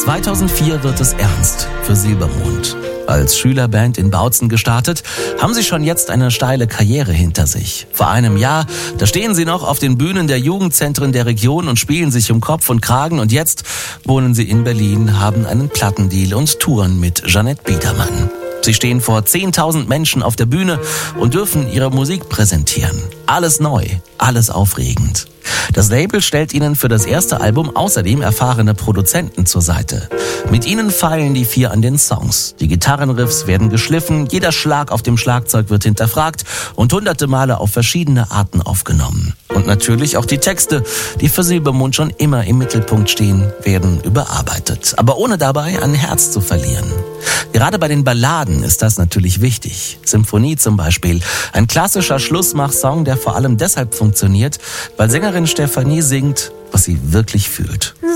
2004 wird es ernst für Silbermond. Als Schülerband in Bautzen gestartet, haben sie schon jetzt eine steile Karriere hinter sich. Vor einem Jahr, da stehen sie noch auf den Bühnen der Jugendzentren der Region und spielen sich um Kopf und Kragen. Und jetzt wohnen sie in Berlin, haben einen Plattendeal und touren mit Jeanette Biedermann. Sie stehen vor 10.000 Menschen auf der Bühne und dürfen ihre Musik präsentieren. Alles neu, alles aufregend. Das Label stellt ihnen für das erste Album außerdem erfahrene Produzenten zur Seite. Mit ihnen feilen die 4 an den Songs. Die Gitarrenriffs werden geschliffen, jeder Schlag auf dem Schlagzeug wird hinterfragt und hunderte Male auf verschiedene Arten aufgenommen. Und natürlich auch die Texte, die für Silbermond schon immer im Mittelpunkt stehen, werden überarbeitet. Aber ohne dabei ein Herz zu verlieren. Gerade bei den Balladen ist das natürlich wichtig. Symphonie zum Beispiel, ein klassischer Schlussmach-Song, der vor allem deshalb funktioniert, weil Sängerin Stefanie singt, was sie wirklich fühlt.